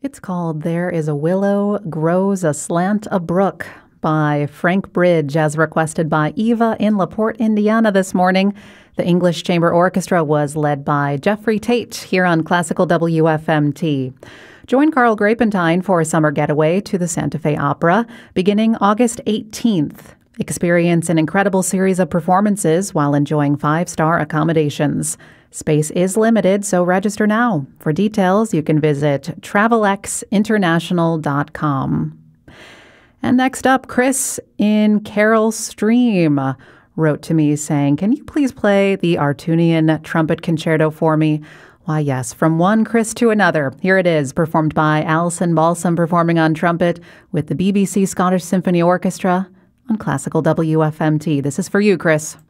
It's called There is a Willow Grows Aslant a Brook by Frank Bridge, as requested by Eva in LaPorte, Indiana this morning. The English Chamber Orchestra was led by Jeffrey Tate here on Classical WFMT. Join Carl Grapentine for a summer getaway to the Santa Fe Opera beginning August 18th. Experience an incredible series of performances while enjoying 5-star accommodations. Space is limited, so register now. For details, you can visit travelexinternational.com. And next up, Chris in Carroll Stream wrote to me saying, "Can you please play the Artunian Trumpet Concerto for me?" Why, yes, from one Chris to another. Here it is, performed by Alison Balsam, performing on trumpet with the BBC Scottish Symphony Orchestra on Classical WFMT. This is for you, Chris.